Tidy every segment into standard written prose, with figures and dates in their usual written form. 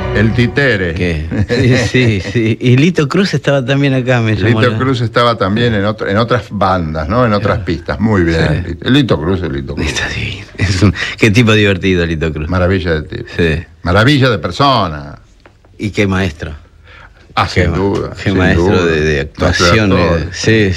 El Títere. ¿Qué? Sí. Y Lito Cruz estaba también acá, me llamó. Lito Cruz estaba también en otras bandas, ¿no? En otras pistas. Muy bien. Sí. El Lito Cruz. Está divino. Qué tipo divertido, Lito Cruz. Maravilla de tipo. Sí. Maravilla de persona. Y qué maestro. Sin duda. Qué maestro de actuación. Sí.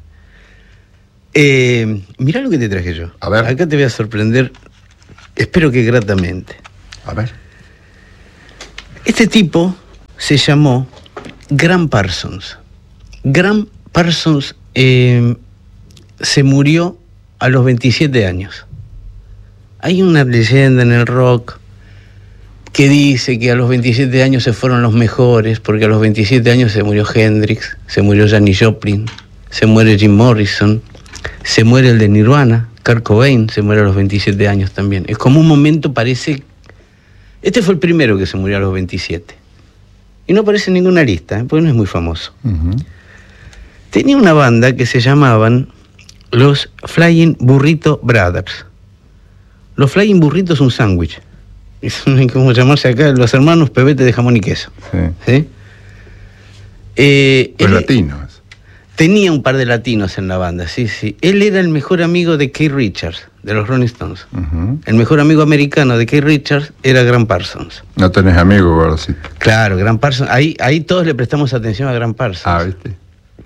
Mirá lo que te traje yo. A ver. Acá te voy a sorprender, espero que gratamente. A ver. Este tipo se llamó Gram Parsons. Gram Parsons se murió a los 27 años. Hay una leyenda en el rock que dice que a los 27 años se fueron los mejores, porque a los 27 años se murió Hendrix, se murió Janis Joplin, se muere Jim Morrison, se muere el de Nirvana, Kurt Cobain se muere a los 27 años también. Es como un momento, parece... Este fue el primero que se murió a los 27. Y no aparece en ninguna lista, porque no es muy famoso. Tenía una banda que se llamaban los Flying Burrito Brothers. Los Flying Burritos es un sándwich. Es como llamarse acá los hermanos Pebete de jamón y queso. Sí. Los latinos. Tenía un par de latinos en la banda, sí. Él era el mejor amigo de Keith Richards, de los Rolling Stones. El mejor amigo americano de Keith Richards era Gram Parsons. No tenés amigos, Gordocito. Claro, Gram Parsons. Ahí todos le prestamos atención a Gram Parsons. ¿Viste?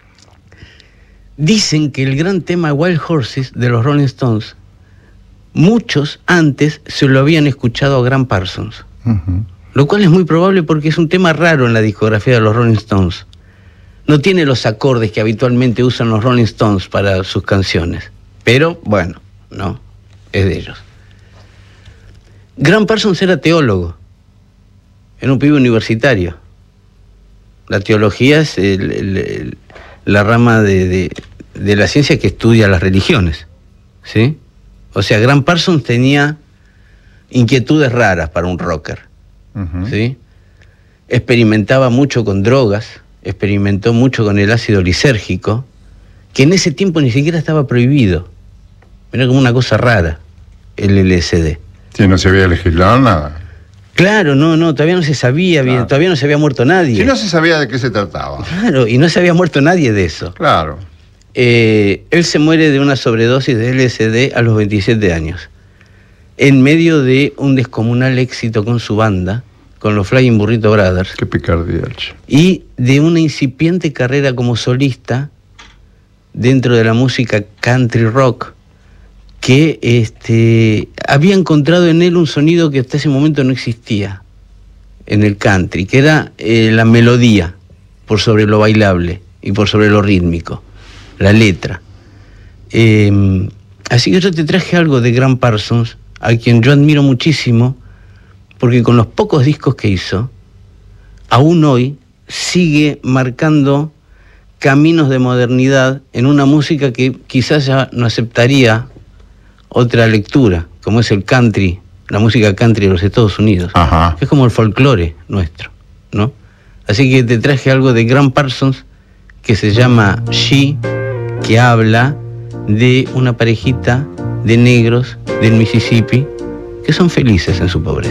Dicen que el gran tema Wild Horses de los Rolling Stones, muchos antes se lo habían escuchado a Gram Parsons. Lo cual es muy probable porque es un tema raro en la discografía de los Rolling Stones. No tiene los acordes que habitualmente usan los Rolling Stones para sus canciones. Pero, bueno, no, es de ellos. Gram Parsons era teólogo. Era un pibe universitario. La teología es la rama de la ciencia que estudia las religiones. ¿Sí? O sea, Gram Parsons tenía inquietudes raras para un rocker. ¿Sí? Experimentaba mucho con drogas. Experimentó mucho con el ácido lisérgico, que en ese tiempo ni siquiera estaba prohibido. Era como una cosa rara, el LSD. Sí, no se había legislado nada. Claro, no, todavía no se sabía bien, todavía no se había muerto nadie. Sí, no se sabía de qué se trataba. Claro, y no se había muerto nadie de eso. Claro. Él se muere de una sobredosis de LSD a los 27 años, en medio de un descomunal éxito con su banda, con los Flying Burrito Brothers. Qué picardía. Y de una incipiente carrera como solista dentro de la música country rock, que había encontrado en él un sonido que hasta ese momento no existía en el country, que era la melodía por sobre lo bailable y por sobre lo rítmico, la letra. Así que yo te traje algo de Gram Parsons, a quien yo admiro muchísimo, porque con los pocos discos que hizo, aún hoy sigue marcando caminos de modernidad en una música que quizás ya no aceptaría otra lectura, como es el country, la música country de los Estados Unidos. Es como el folclore nuestro, ¿no? Así que te traje algo de Gram Parsons que se llama She, que habla de una parejita de negros del Mississippi que son felices en su pobreza.